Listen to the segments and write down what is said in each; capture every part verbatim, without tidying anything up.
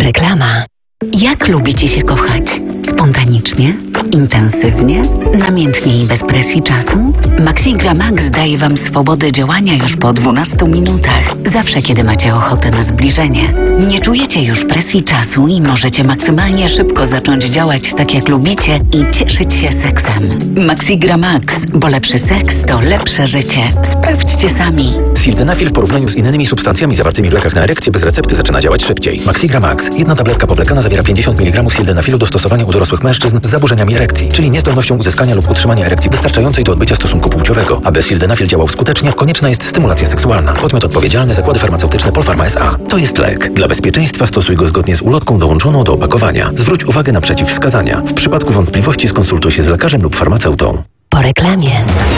Reklama. Jak lubicie się kochać? Spontanicznie? Intensywnie? Namiętnie i bez presji czasu? Maxigra Max daje Wam swobodę działania już po dwunastu minutach. Zawsze, kiedy macie ochotę na zbliżenie. Nie czujecie już presji czasu i możecie maksymalnie szybko zacząć działać tak, jak lubicie i cieszyć się seksem. Maxigra Max, bo lepszy seks to lepsze życie. Sprawdźcie sami. Sildenafil w porównaniu z innymi substancjami zawartymi w lekach na erekcję bez recepty zaczyna działać szybciej. Maxigra Max. Jedna tabletka powlekana zawiera pięćdziesiąt miligramów sildenafilu do stosowania u dorosłych mężczyzn z zaburzeniami erekcji, czyli niezdolnością uzyskania lub utrzymania erekcji wystarczającej do odbycia stosunku płciowego. Aby sildenafil działał skutecznie, konieczna jest stymulacja seksualna. Podmiot odpowiedzialny: Zakłady Farmaceutyczne Polpharma S A. To jest lek. Dla bezpieczeństwa stosuj go zgodnie z ulotką dołączoną do opakowania. Zwróć uwagę na przeciwwskazania. W przypadku wątpliwości skonsultuj się z lekarzem lub farmaceutą. Po reklamie.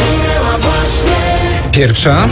Pierwsza.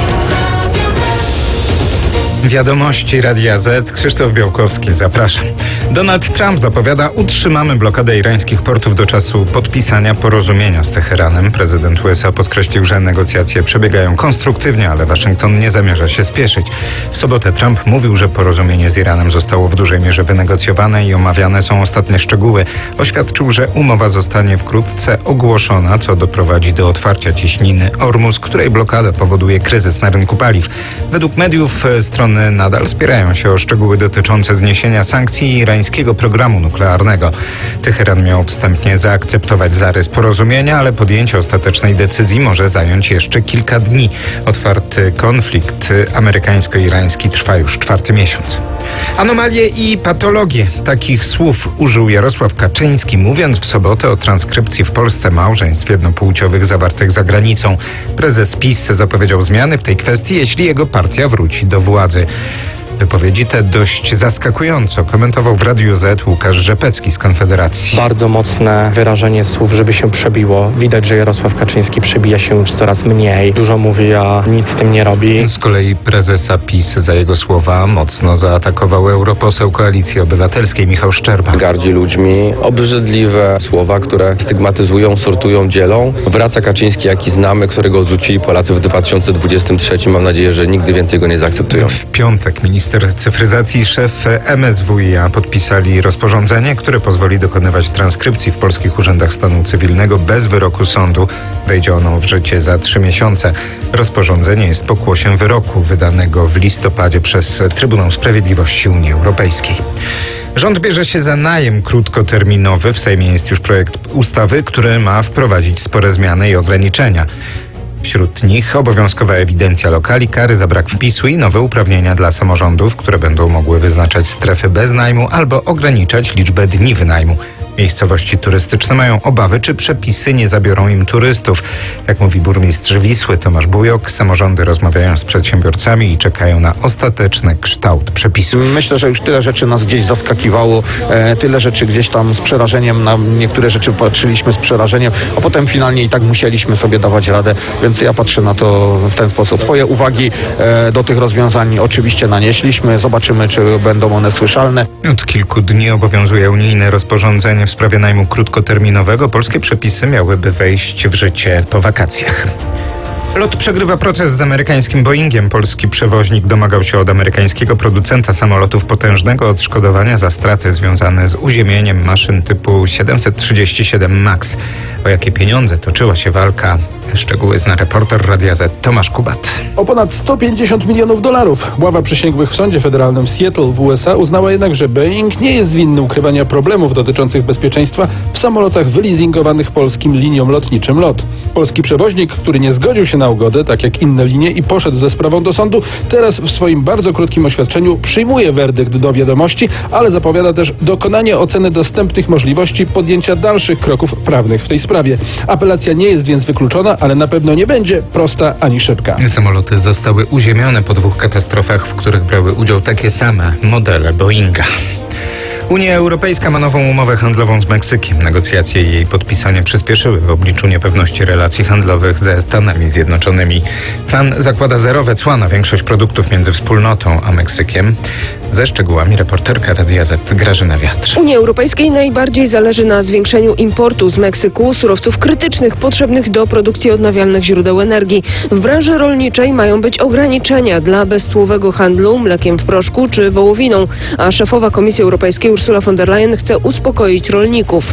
Wiadomości Radia Z. Krzysztof Białkowski, zapraszam. Donald Trump zapowiada: utrzymamy blokadę irańskich portów do czasu podpisania porozumienia z Teheranem. Prezydent U S A podkreślił, że negocjacje przebiegają konstruktywnie, ale Waszyngton nie zamierza się spieszyć. W sobotę Trump mówił, że porozumienie z Iranem zostało w dużej mierze wynegocjowane i omawiane są ostatnie szczegóły. Oświadczył, że umowa zostanie wkrótce ogłoszona, co doprowadzi do otwarcia cieśniny Ormus, której blokada powoduje kryzys na rynku paliw. Według mediów strony nadal spierają się o szczegóły dotyczące zniesienia sankcji i irańskiego programu nuklearnego. Teheran miał wstępnie zaakceptować zarys porozumienia, ale podjęcie ostatecznej decyzji może zająć jeszcze kilka dni. Otwarty konflikt amerykańsko-irański trwa już czwarty miesiąc. Anomalie i patologie. Takich słów użył Jarosław Kaczyński, mówiąc w sobotę o transkrypcji w Polsce małżeństw jednopłciowych zawartych za granicą. Prezes PiS zapowiedział zmiany w tej kwestii, jeśli jego partia wróci do władzy. Wypowiedzi te dość zaskakująco komentował w Radiu Z Łukasz Rzepecki z Konfederacji. Bardzo mocne wyrażenie słów, żeby się przebiło. Widać, że Jarosław Kaczyński przebija się już coraz mniej. Dużo mówi, a nic z tym nie robi. Z kolei prezesa PiS za jego słowa mocno zaatakował europoseł Koalicji Obywatelskiej Michał Szczerba. Gardzi ludźmi, obrzydliwe słowa, które stygmatyzują, sortują, dzielą. Wraca Kaczyński, jaki znamy, którego odrzucili Polacy w dwa tysiące dwudziestym trzecim. Mam nadzieję, że nigdy więcej go nie zaakceptują. W piątek minister cyfryzacji i szef M S W i A podpisali rozporządzenie, które pozwoli dokonywać transkrypcji w polskich urzędach stanu cywilnego bez wyroku sądu. Wejdzie ono w życie za trzy miesiące. Rozporządzenie jest pokłosiem wyroku wydanego w listopadzie przez Trybunał Sprawiedliwości Unii Europejskiej. Rząd bierze się za najem krótkoterminowy. W Sejmie jest już projekt ustawy, który ma wprowadzić spore zmiany i ograniczenia. Wśród nich obowiązkowa ewidencja lokali, kary za brak wpisu i nowe uprawnienia dla samorządów, które będą mogły wyznaczać strefy bez najmu albo ograniczać liczbę dni wynajmu. Miejscowości turystyczne mają obawy, czy przepisy nie zabiorą im turystów. Jak mówi burmistrz Wisły Tomasz Bujok, samorządy rozmawiają z przedsiębiorcami i czekają na ostateczny kształt przepisów. Myślę, że już tyle rzeczy nas gdzieś zaskakiwało, e, tyle rzeczy gdzieś tam z przerażeniem, na niektóre rzeczy patrzyliśmy z przerażeniem, a potem finalnie i tak musieliśmy sobie dawać radę, więc ja patrzę na to w ten sposób. Swoje uwagi e, do tych rozwiązań oczywiście nanieśliśmy, zobaczymy, czy będą one słyszalne. Od kilku dni obowiązuje unijne rozporządzenie w sprawie najmu krótkoterminowego. Polskie przepisy miałyby wejść w życie po wakacjach. LOT przegrywa proces z amerykańskim Boeingiem. Polski przewoźnik domagał się od amerykańskiego producenta samolotów potężnego odszkodowania za straty związane z uziemieniem maszyn typu siedemset trzydzieści siedem MAX. O jakie pieniądze toczyła się walka? Szczegóły zna reporter Radia Z Tomasz Kubat. O ponad sto pięćdziesiąt milionów dolarów. Ława przysięgłych w sądzie federalnym w Seattle w U S A uznała jednak, że Boeing nie jest winny ukrywania problemów dotyczących bezpieczeństwa w samolotach wyleasingowanych polskim liniom lotniczym LOT. Polski przewoźnik, który nie zgodził się na ugodę, tak jak inne linie, i poszedł ze sprawą do sądu, teraz w swoim bardzo krótkim oświadczeniu przyjmuje werdykt do wiadomości, ale zapowiada też dokonanie oceny dostępnych możliwości podjęcia dalszych kroków prawnych w tej sprawie. Apelacja nie jest więc wykluczona, ale na pewno nie będzie prosta ani szybka. Samoloty zostały uziemione po dwóch katastrofach, w których brały udział takie same modele Boeinga. Unia Europejska ma nową umowę handlową z Meksykiem. Negocjacje i jej podpisanie przyspieszyły w obliczu niepewności relacji handlowych ze Stanami Zjednoczonymi. Plan zakłada zerowe cła na większość produktów między wspólnotą a Meksykiem. Ze szczegółami reporterka Radia Z Grażyna Wiatr. Unii Europejskiej najbardziej zależy na zwiększeniu importu z Meksyku surowców krytycznych potrzebnych do produkcji odnawialnych źródeł energii. W branży rolniczej mają być ograniczenia dla bezcłowego handlu mlekiem w proszku czy wołowiną, a szefowa Komisji Europejskiej Ursula von der Leyen chce uspokoić rolników.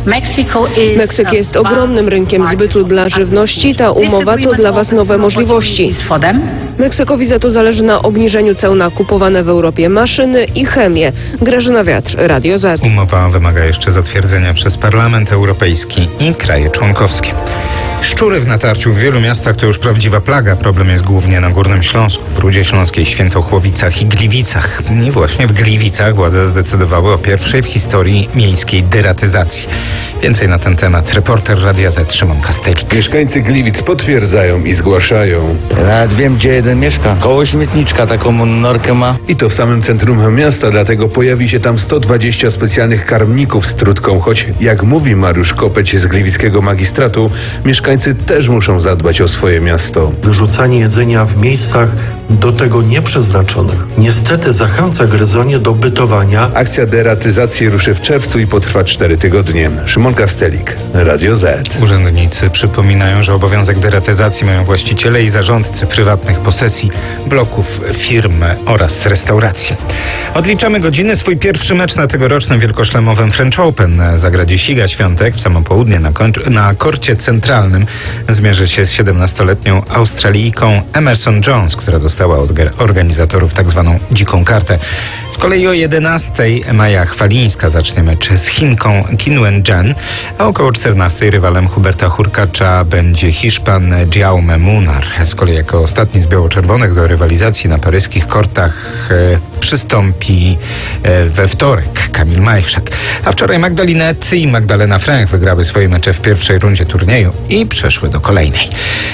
Meksyk jest ogromnym rynkiem zbytu dla żywności. Ta umowa to dla Was nowe możliwości. Meksykowi za to zależy na obniżeniu ceł na kupowane w Europie maszyny i chemię. Grażyna Wiatr, Radio Z. Umowa wymaga jeszcze zatwierdzenia przez Parlament Europejski i kraje członkowskie. Szczury w natarciu w wielu miastach to już prawdziwa plaga. Problem jest głównie na Górnym Śląsku, w Rudzie Śląskiej, Świętochłowicach i Gliwicach. I właśnie w Gliwicach władze zdecydowały o pierwszej w historii miejskiej deratyzacji. Więcej na ten temat reporter Radia Z Szymon Kastelik. Mieszkańcy Gliwic potwierdzają i zgłaszają. Nawet wiem, gdzie jeden mieszka. Koło śmietniczka taką norkę ma. I to w samym centrum miasta, dlatego pojawi się tam sto dwadzieścia specjalnych karmników z trutką, choć jak mówi Mariusz Kopeć z gliwickiego magistratu, mieszkańcy też muszą zadbać o swoje miasto. Wyrzucanie jedzenia w miejscach do tego nieprzeznaczonych niestety zachęca gryzonie do bytowania. Akcja deratyzacji ruszy w czerwcu i potrwa cztery tygodnie. Szymon Kastelik, Radio Z. Urzędnicy przypominają, że obowiązek deratyzacji mają właściciele i zarządcy prywatnych posesji, bloków, firm oraz restauracji. Odliczamy godziny. Swój pierwszy mecz na tegorocznym wielkoszlemowym French Open zagra dziś Iga Świątek. W samo południe na, kończ- na korcie centralnym zmierzy się z siedemnastoletnią Australijką Emerson Jones, która dostała od organizatorów tak zwaną dziką kartę. Z kolei o jedenastej Maja Chwalińska zacznie mecz z Chinką Qinwen Zhen, a około czternastej rywalem Huberta Hurkacza będzie Hiszpan Jaume Munar. Z kolei jako ostatni z biało-czerwonych do rywalizacji na paryskich kortach e, przystąpi e, we wtorek Kamil Majchrzak. A wczoraj Magdalinet i Magdalena Fręch wygrały swoje mecze w pierwszej rundzie turnieju i przeszły do kolejnej.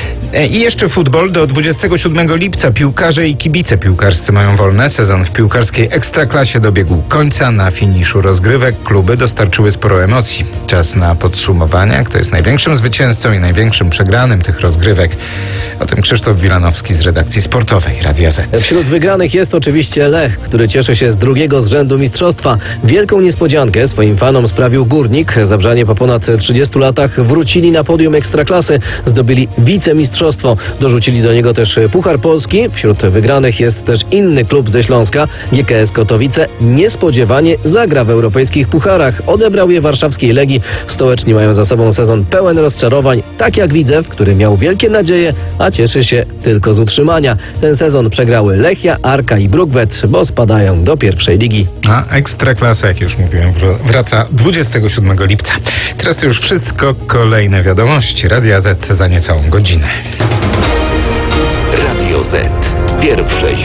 I jeszcze futbol. Do dwudziestego siódmego lipca piłkarze i kibice piłkarscy mają wolne. Sezon w piłkarskiej Ekstraklasie dobiegł końca. Na finiszu rozgrywek kluby dostarczyły sporo emocji. Czas na podsumowania. Kto jest największym zwycięzcą i największym przegranym tych rozgrywek? O tym Krzysztof Wilanowski z redakcji sportowej Radia Z. Wśród wygranych jest oczywiście Lech, który cieszy się z drugiego z rzędu mistrzostwa. Wielką niespodziankę swoim fanom sprawił Górnik. Zabrzanie po ponad trzydziestu latach wrócili na podium Ekstraklasy. Zdobyli wicemistrzostwo. Dorzucili do niego też Puchar Polski. Wśród wygranych jest też inny klub ze Śląska, G K S Kotowice. Niespodziewanie zagra w europejskich pucharach. Odebrał je warszawskiej Legii. Stołeczni mają za sobą sezon pełen rozczarowań, tak jak Widzew, który miał wielkie nadzieje, a cieszy się tylko z utrzymania. Ten sezon przegrały Lechia, Arka i Brukbet, bo spadają do pierwszej ligi. A Ekstraklasa, jak już mówiłem, wraca dwudziestego siódmego lipca. Teraz to już wszystko. Kolejne wiadomości. Radia Z za niecałą godzinę. Radio Z. Pierwsze